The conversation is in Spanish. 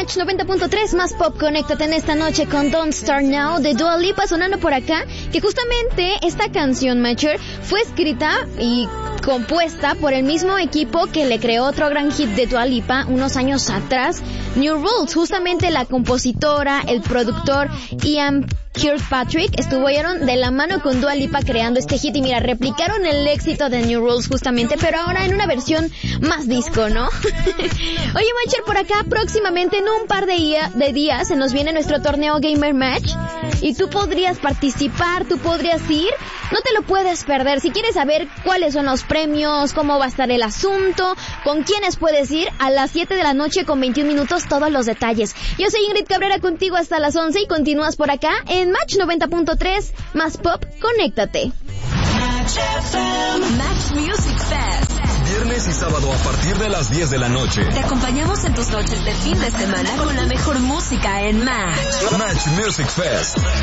Match 90.3 más pop. Conéctate en esta noche con Don't Start Now de Dua Lipa sonando por acá, que justamente esta canción, Matcher, fue escrita y compuesta por el mismo equipo que le creó otro gran hit de Dua Lipa unos años atrás, New Rules. Justamente la compositora, el productor Ian Kirkpatrick estuvieron de la mano con Dua Lipa creando este hit y mira, replicaron el éxito de New Rules justamente, pero ahora en una versión más disco, ¿no? Oye, Matcher, por acá próximamente en un par de días se nos viene nuestro torneo Gamer Match y tú podrías participar, tú podrías ir, no te lo puedes perder. Si quieres saber cuáles son los premios, cómo va a estar el asunto, con quiénes puedes ir, a las 7 de la noche con 21 minutos todos los detalles. Yo soy Ingrid Cabrera contigo hasta las 11 y continúas por acá en Match 90.3 más pop, conéctate. Match Music Fest. Viernes y sábado a partir de las 10 de la noche. Te acompañamos en tus noches de fin de semana con la mejor música en Match. Match Music Fest.